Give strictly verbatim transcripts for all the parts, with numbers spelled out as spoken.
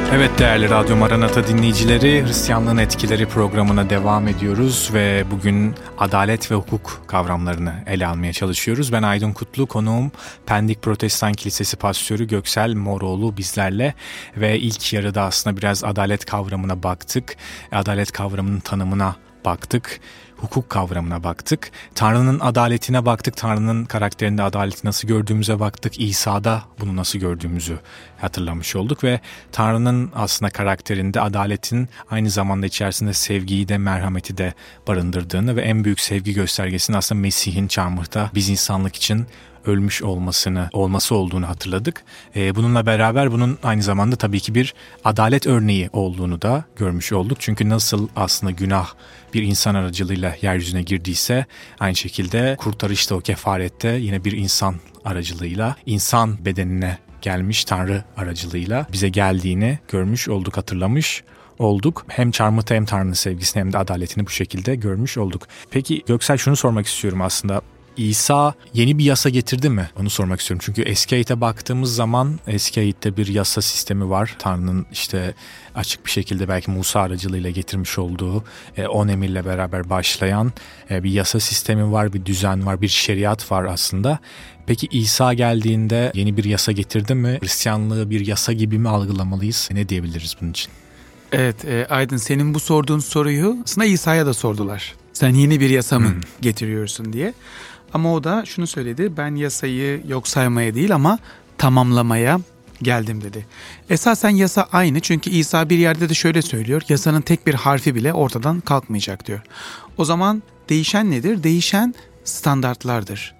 Evet değerli Radyo Maranata dinleyicileri, Hristiyanlığın Etkileri programına devam ediyoruz ve bugün adalet ve hukuk kavramlarını ele almaya çalışıyoruz. Ben Aydın Kutlu, konuğum Pendik Protestan Kilisesi Pastörü Göksel Moroğlu bizlerle ve ilk yarıda aslında biraz adalet kavramına baktık, adalet kavramının tanımına baktık, hukuk kavramına baktık, Tanrı'nın adaletine baktık, Tanrı'nın karakterinde adaleti nasıl gördüğümüze baktık, İsa'da bunu nasıl gördüğümüzü hatırlamış olduk ve Tanrı'nın aslında karakterinde adaletin aynı zamanda içerisinde sevgiyi de merhameti de barındırdığını ve en büyük sevgi göstergesinin aslında Mesih'in çarmıhta biz insanlık için ölmüş olmasını olması olduğunu hatırladık. Ee, bununla beraber bunun aynı zamanda tabii ki bir adalet örneği olduğunu da görmüş olduk. Çünkü nasıl aslında günah bir insan aracılığıyla yeryüzüne girdiyse aynı şekilde kurtarışta, o kefarette yine bir insan aracılığıyla insan bedenine gelmiş, Tanrı aracılığıyla bize geldiğini görmüş olduk, hatırlamış olduk. Hem çarmıhta hem Tanrı'nın sevgisini hem de adaletini bu şekilde görmüş olduk. Peki Göksel, şunu sormak istiyorum aslında. İsa yeni bir yasa getirdi mi? Onu sormak istiyorum. Çünkü eski ayete baktığımız zaman eski ayette bir yasa sistemi var. Tanrı'nın işte açık bir şekilde belki Musa aracılığıyla getirmiş olduğu e, on emirle beraber başlayan e, bir yasa sistemi var, bir düzen var, bir şeriat var aslında. Peki İsa geldiğinde yeni bir yasa getirdi mi? Hristiyanlığı bir yasa gibi mi algılamalıyız? Ne diyebiliriz bunun için? Evet e, Aydın, senin bu sorduğun soruyu aslında İsa'ya da sordular. Sen yeni bir yasa mı hmm. getiriyorsun diye. Ama o da şunu söyledi: ben yasayı yok saymaya değil ama tamamlamaya geldim dedi. Esasen yasa aynı, çünkü İsa bir yerde de şöyle söylüyor: yasanın tek bir harfi bile ortadan kalkmayacak diyor. O zaman değişen nedir? Değişen standartlardır.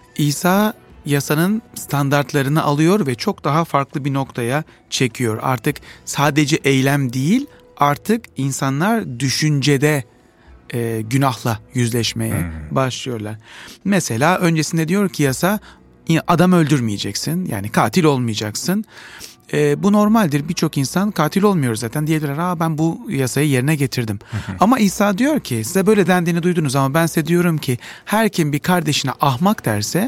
İsa yasanın standartlarını alıyor ve çok daha farklı bir noktaya çekiyor. Artık sadece eylem değil, artık insanlar düşüncede E, günahla yüzleşmeye hmm. başlıyorlar. Mesela öncesinde diyor ki yasa, adam öldürmeyeceksin, yani katil olmayacaksın. E, bu normaldir, birçok insan katil olmuyor zaten, diyebilirler aa ben bu yasayı yerine getirdim. Hmm. Ama İsa diyor ki size böyle dendiğini duydunuz ama ben size diyorum ki her kim bir kardeşine ahmak derse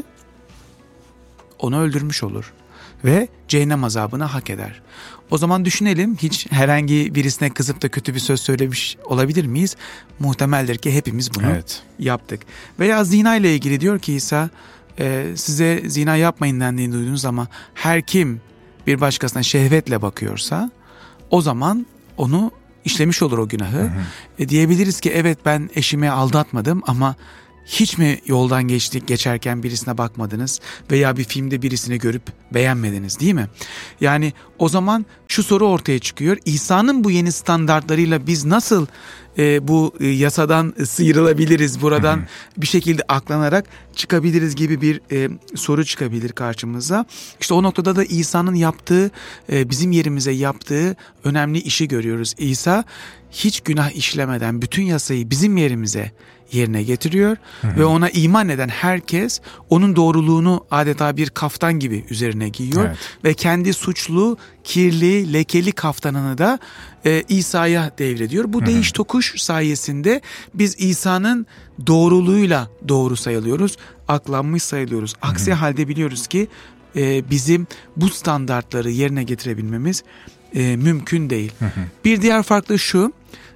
onu öldürmüş olur ve cehennem azabını hak eder. O zaman düşünelim, hiç herhangi birisine kızıp da kötü bir söz söylemiş olabilir miyiz? Muhtemeldir ki hepimiz bunu evet. yaptık. Veya zina ile ilgili diyor ki İsa, e, size zina yapmayın dendiğini duydunuz ama her kim bir başkasına şehvetle bakıyorsa o zaman onu işlemiş olur o günahı. Hı hı. E, diyebiliriz ki evet, ben eşimi aldatmadım ama hiç mi yoldan geçtik, geçerken birisine bakmadınız veya bir filmde birisini görüp beğenmediniz, değil mi? Yani o zaman şu soru ortaya çıkıyor: İsa'nın bu yeni standartlarıyla biz nasıl e, bu e, yasadan sıyrılabiliriz, buradan hı-hı. bir şekilde aklanarak çıkabiliriz gibi bir e, soru çıkabilir karşımıza. İşte o noktada da İsa'nın yaptığı, e, bizim yerimize yaptığı önemli işi görüyoruz. İsa hiç günah işlemeden bütün yasayı bizim yerimize yerine getiriyor hı hı. ve ona iman eden herkes onun doğruluğunu adeta bir kaftan gibi üzerine giyiyor evet. ve kendi suçlu, kirli, lekeli kaftanını da e, İsa'ya devrediyor. Bu hı hı. değiş tokuş sayesinde biz İsa'nın doğruluğuyla doğru sayılıyoruz, aklanmış sayılıyoruz. Aksi hı hı. halde biliyoruz ki e, bizim bu standartları yerine getirebilmemiz e, mümkün değil. Hı hı. Bir diğer farklı şu: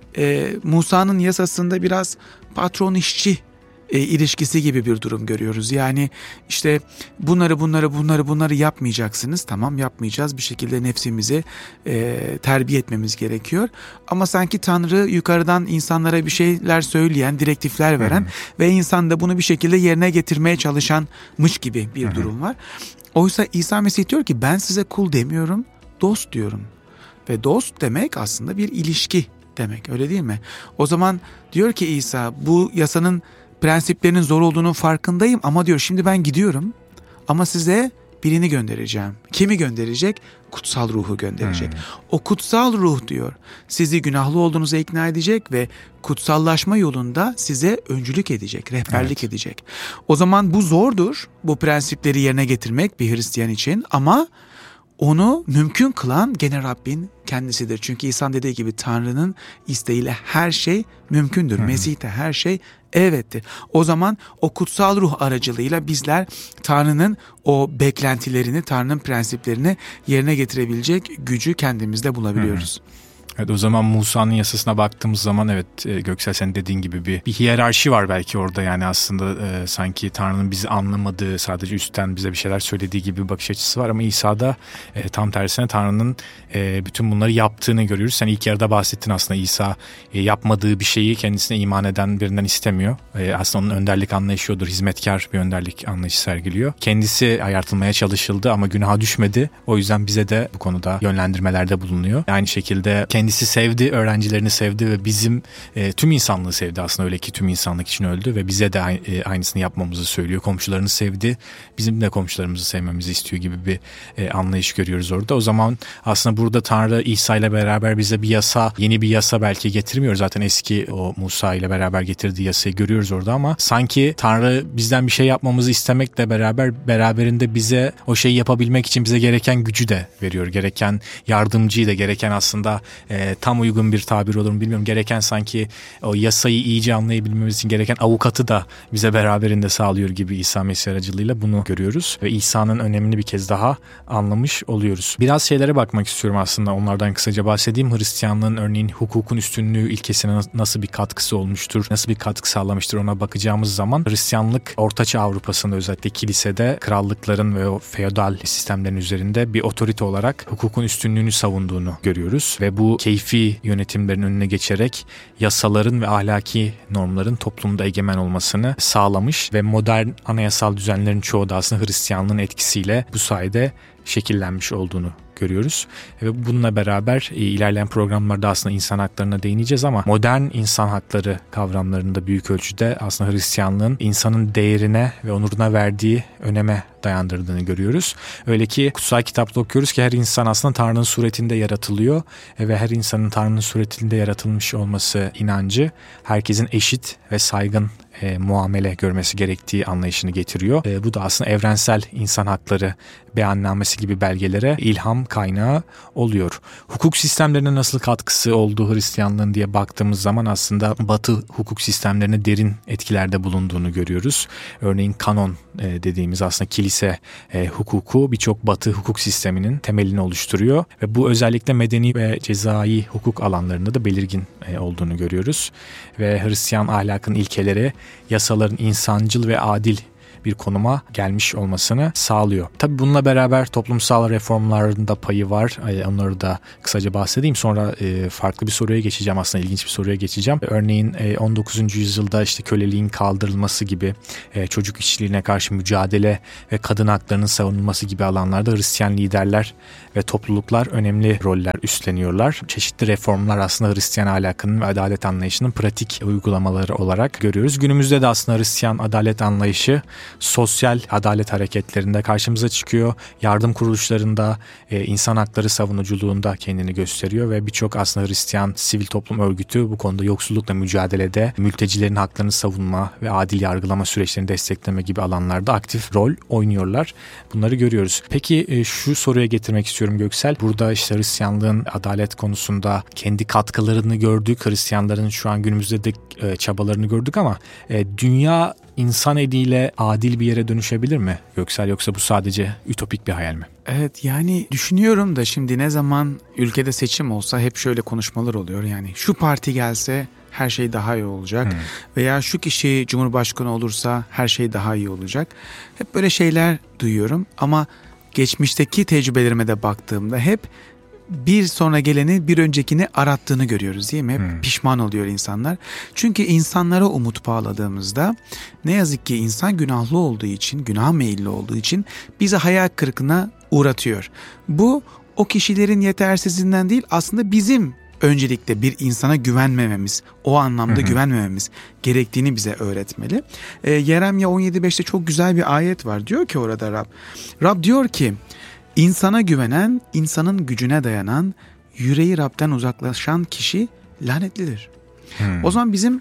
e, Musa'nın yasasında biraz patron işçi e, ilişkisi gibi bir durum görüyoruz. Yani işte bunları bunları bunları bunları yapmayacaksınız. Tamam, yapmayacağız. Bir şekilde nefsimizi e, terbiye etmemiz gerekiyor. Ama sanki Tanrı yukarıdan insanlara bir şeyler söyleyen, direktifler veren Hı-hı. ve insan da bunu bir şekilde yerine getirmeye çalışanmış gibi bir Hı-hı. durum var. Oysa İsa Mesih diyor ki ben size kul demiyorum, dost diyorum. Ve dost demek aslında bir ilişki demek, öyle değil mi? O zaman diyor ki İsa, bu yasanın prensiplerinin zor olduğunun farkındayım ama diyor şimdi ben gidiyorum ama size birini göndereceğim. Kimi gönderecek? Kutsal ruhu gönderecek. Hmm. O kutsal ruh diyor sizi günahlı olduğunuza ikna edecek ve kutsallaşma yolunda size öncülük edecek, rehberlik evet. edecek. O zaman bu zordur, bu prensipleri yerine getirmek bir Hristiyan için, ama onu mümkün kılan gene Rabbin kendisidir. Çünkü İsa dediği gibi Tanrı'nın isteğiyle her şey mümkündür. Hmm. Mesih'te her şey Elbette. O zaman o kutsal ruh aracılığıyla bizler Tanrı'nın o beklentilerini, Tanrı'nın prensiplerini yerine getirebilecek gücü kendimizde bulabiliyoruz. Hı. Evet, o zaman Musa'nın yasasına baktığımız zaman evet Göksel senin dediğin gibi bir, bir hiyerarşi var belki orada, yani aslında e, sanki Tanrı'nın bizi anlamadığı, sadece üstten bize bir şeyler söylediği gibi bir bakış açısı var ama İsa'da e, tam tersine Tanrı'nın e, bütün bunları yaptığını görüyoruz. Sen ilk yarıda bahsettin aslında, İsa e, yapmadığı bir şeyi kendisine iman eden birinden istemiyor. E, aslında onun önderlik anlayışı odur, hizmetkar bir önderlik anlayışı sergiliyor. Kendisi ayartılmaya çalışıldı ama günaha düşmedi. O yüzden bize de bu konuda yönlendirmelerde bulunuyor. Aynı şekilde kendi Kendisi sevdi, öğrencilerini sevdi ve bizim e, tüm insanlığı sevdi aslında, öyle ki tüm insanlık için öldü ve bize de e, aynısını yapmamızı söylüyor. Komşularını sevdi, bizim de komşularımızı sevmemizi istiyor gibi bir e, anlayış görüyoruz orada. O zaman aslında burada Tanrı İsa ile beraber bize bir yasa, yeni bir yasa belki getirmiyor. Zaten eski o Musa ile beraber getirdiği yasayı görüyoruz orada ama sanki Tanrı bizden bir şey yapmamızı istemekle beraber beraberinde bize o şeyi yapabilmek için bize gereken gücü de veriyor. Gereken yardımcıyı da, gereken aslında e, E, tam uygun bir tabir olur mu bilmiyorum. Gereken sanki o yasayı iyice anlayabilmemiz için gereken avukatı da bize beraberinde sağlıyor gibi İsa Mesih aracılığıyla bunu görüyoruz. Ve İsa'nın önemini bir kez daha anlamış oluyoruz. Biraz şeylere bakmak istiyorum aslında. Onlardan kısaca bahsedeyim. Hristiyanlığın örneğin hukukun üstünlüğü ilkesine nasıl bir katkısı olmuştur? Nasıl bir katkı sağlamıştır? Ona bakacağımız zaman Hristiyanlık Ortaçağ Avrupa'sında, özellikle kilisede krallıkların ve o feodal sistemlerin üzerinde bir otorite olarak hukukun üstünlüğünü savunduğunu görüyoruz. Ve bu keyfi yönetimlerin önüne geçerek yasaların ve ahlaki normların toplumda egemen olmasını sağlamış ve modern anayasal düzenlerin çoğu da aslında Hristiyanlığın etkisiyle bu sayede şekillenmiş olduğunu görüyoruz. Ve bununla beraber ilerleyen programlarda aslında insan haklarına değineceğiz ama modern insan hakları kavramlarında büyük ölçüde aslında Hristiyanlığın insanın değerine ve onuruna verdiği öneme dayandırdığını görüyoruz. Öyle ki kutsal kitapta okuyoruz ki her insan aslında Tanrı'nın suretinde yaratılıyor ve her insanın Tanrı'nın suretinde yaratılmış olması inancı herkesin eşit ve saygın e, muamele görmesi gerektiği anlayışını getiriyor. E, bu da aslında evrensel insan hakları beyannamesi gibi belgelere ilham kaynağı oluyor. Hukuk sistemlerine nasıl katkısı oldu Hristiyanlığın diye baktığımız zaman aslında Batı hukuk sistemlerine derin etkilerde bulunduğunu görüyoruz. Örneğin kanon e, dediğimiz aslında kilise e, hukuku birçok Batı hukuk sisteminin temelini oluşturuyor ve bu özellikle medeni ve cezai hukuk alanlarında da belirgin e, olduğunu görüyoruz. Ve Hristiyan ahlakın ilkeleri yasaların insancıl ve adil bir konuma gelmiş olmasını sağlıyor. Tabii bununla beraber toplumsal reformların da payı var. Onları da kısaca bahsedeyim. Sonra farklı bir soruya geçeceğim. Aslında ilginç bir soruya geçeceğim. Örneğin on dokuzuncu yüzyılda işte köleliğin kaldırılması gibi, çocuk işçiliğine karşı mücadele ve kadın haklarının savunulması gibi alanlarda Hristiyan liderler ve topluluklar önemli roller üstleniyorlar. Çeşitli reformlar aslında Hristiyan ahlakının ve adalet anlayışının pratik uygulamaları olarak görüyoruz. Günümüzde de aslında Hristiyan adalet anlayışı sosyal adalet hareketlerinde karşımıza çıkıyor. Yardım kuruluşlarında, e, insan hakları savunuculuğunda kendini gösteriyor ve birçok aslında Hristiyan sivil toplum örgütü bu konuda yoksullukla mücadelede, mültecilerin haklarını savunma ve adil yargılama süreçlerini destekleme gibi alanlarda aktif rol oynuyorlar. Bunları görüyoruz. Peki e, şu soruya getirmek istiyorum Göksel. Burada işte Hristiyanlığın adalet konusunda kendi katkılarını gördük. Hristiyanların şu an günümüzde de e, çabalarını gördük ama e, dünya insan eliyle adil bir yere dönüşebilir mi Göksel, yoksa bu sadece ütopik bir hayal mi? Evet, yani düşünüyorum da şimdi ne zaman ülkede seçim olsa hep şöyle konuşmalar oluyor. Yani şu parti gelse her şey daha iyi olacak hmm. veya şu kişi cumhurbaşkanı olursa her şey daha iyi olacak. Hep böyle şeyler duyuyorum ama geçmişteki tecrübelerime de baktığımda hep bir sonra geleni bir öncekini arattığını görüyoruz, değil mi? Hep hmm. pişman oluyor insanlar. Çünkü insanlara umut bağladığımızda ne yazık ki insan günahlı olduğu için, günah meyilli olduğu için bizi hayal kırıklığına uğratıyor. Bu o kişilerin yetersizliğinden değil, aslında bizim öncelikle bir insana güvenmememiz, o anlamda hı hı. güvenmememiz gerektiğini bize öğretmeli. E, Yeremya on yedi beşte çok güzel bir ayet var. Diyor ki orada Rab, Rab diyor ki, İnsana güvenen, insanın gücüne dayanan, yüreği Rab'den uzaklaşan kişi lanetlidir. Hmm. O zaman bizim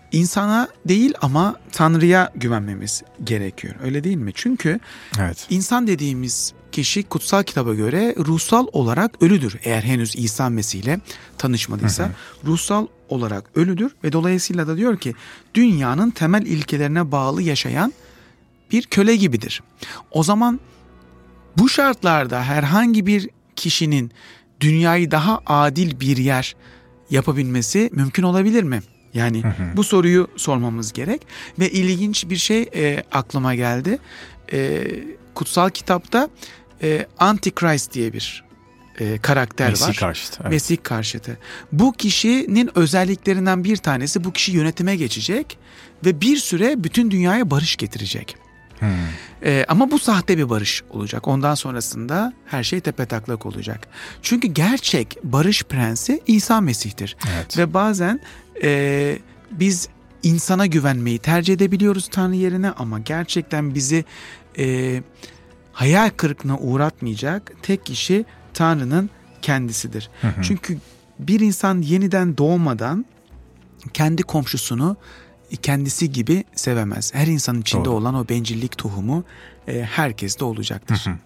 insana değil ama Tanrı'ya güvenmemiz gerekiyor. Öyle değil mi? Çünkü evet. insan dediğimiz kişi kutsal kitaba göre ruhsal olarak ölüdür. Eğer henüz İsa Mesih ile tanışmadıysa, hı hı. ruhsal olarak ölüdür ve dolayısıyla da diyor ki dünyanın temel ilkelerine bağlı yaşayan bir köle gibidir. O zaman bu şartlarda herhangi bir kişinin dünyayı daha adil bir yer yapabilmesi mümkün olabilir mi? Yani hı hı. bu soruyu sormamız gerek ve ilginç bir şey e, aklıma geldi. E, kutsal kitapta e, Antichrist diye bir e, karakter Mesih var. Karşıtı, evet. Mesih karşıtı. Bu kişinin özelliklerinden bir tanesi, bu kişi yönetime geçecek ve bir süre bütün dünyaya barış getirecek. Hmm. Ee, ama bu sahte bir barış olacak. Ondan sonrasında her şey tepetaklak olacak. Çünkü gerçek barış prensi İsa Mesih'tir. Evet. Ve bazen e, biz insana güvenmeyi tercih edebiliyoruz Tanrı yerine, ama gerçekten bizi e, hayal kırıklığına uğratmayacak tek kişi Tanrı'nın kendisidir. Hı hı. Çünkü bir insan yeniden doğmadan kendi komşusunu kendisi gibi sevemez. Her insanın içinde Doğru. olan o bencillik tohumu e, herkeste olacaktır. Hı hı.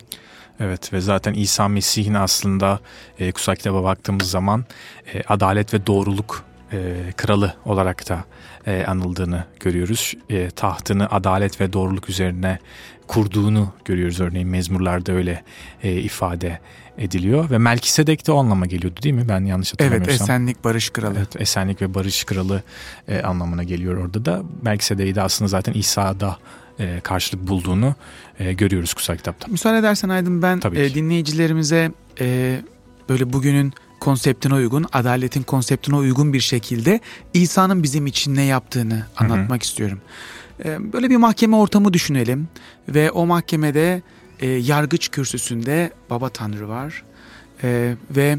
Evet ve zaten İsa Mesih'in aslında e, kutsal kitaba baktığımız zaman e, adalet ve doğruluk e, kralı olarak da e, anıldığını görüyoruz. E, tahtını adalet ve doğruluk üzerine kurduğunu görüyoruz. Örneğin mezmurlarda öyle e, ifade ediliyor ve Melkisedek de o anlama geliyordu değil mi? Ben yanlış hatırlamıyorsam. Evet, esenlik, barış kralı. Evet, esenlik ve barış kralı e, anlamına geliyor orada da. Melkisedek'i de aslında zaten İsa'da e, karşılık bulduğunu e, görüyoruz kutsal kitapta. Müsaade edersen Aydın, ben e, dinleyicilerimize e, böyle bugünün konseptine uygun, adaletin konseptine uygun bir şekilde İsa'nın bizim için ne yaptığını anlatmak hı hı. istiyorum. E, böyle bir mahkeme ortamı düşünelim ve o mahkemede E, yargıç kürsüsünde Baba Tanrı var e, ve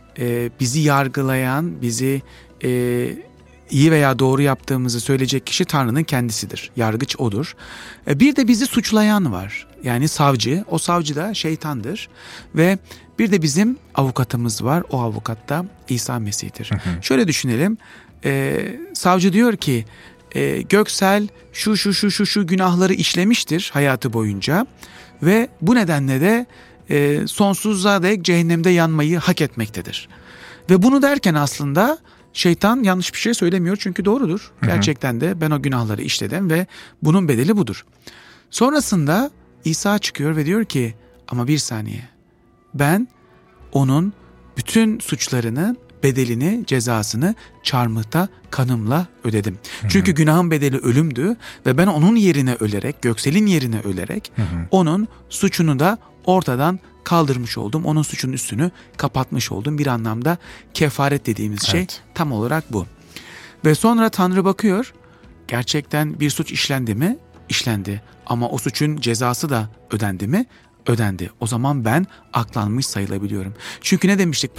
e, bizi yargılayan, bizi e, iyi veya doğru yaptığımızı söyleyecek kişi Tanrı'nın kendisidir. Yargıç odur. E, bir de bizi suçlayan var. Yani savcı. O savcı da şeytandır. Ve bir de bizim avukatımız var. O avukat da İsa Mesih'tir. Hı hı. Şöyle düşünelim. E, savcı diyor ki e, Göksel şu şu şu şu şu günahları işlemiştir hayatı boyunca. Ve bu nedenle de e, sonsuza dek cehennemde yanmayı hak etmektedir. Ve bunu derken aslında şeytan yanlış bir şey söylemiyor, çünkü doğrudur. Hı hı. Gerçekten de ben o günahları işledim ve bunun bedeli budur. Sonrasında İsa çıkıyor ve diyor ki ama bir saniye, ben onun bütün suçlarını, bedelini, cezasını çarmıhta kanımla ödedim. Hı hı. Çünkü günahın bedeli ölümdü ve ben onun yerine ölerek, Göksel'in yerine ölerek hı hı. onun suçunu da ortadan kaldırmış oldum. Onun suçunun üstünü kapatmış oldum. Bir anlamda kefaret dediğimiz evet. şey tam olarak bu. Ve sonra Tanrı bakıyor. Gerçekten bir suç işlendi mi? İşlendi. Ama o suçun cezası da ödendi mi? Ödendi. O zaman ben aklanmış sayılabiliyorum. Çünkü ne demiştik?